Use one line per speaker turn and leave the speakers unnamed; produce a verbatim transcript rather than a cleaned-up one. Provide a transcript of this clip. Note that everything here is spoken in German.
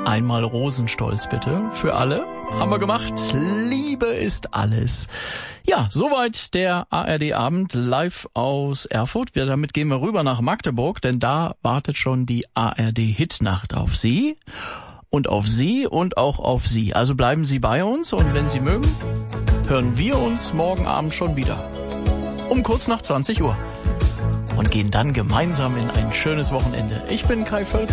Einmal Rosenstolz bitte für alle. Haben wir gemacht. Liebe ist alles. Ja, soweit der A R D-Abend live aus Erfurt. Wir, damit gehen wir rüber nach Magdeburg, denn da wartet schon die A R D-Hitnacht auf Sie und auf Sie und auch auf Sie. Also bleiben Sie bei uns und wenn Sie mögen, hören wir uns morgen Abend schon wieder. Um kurz nach zwanzig Uhr. Und gehen dann gemeinsam in ein schönes Wochenende. Ich bin Kai Völker.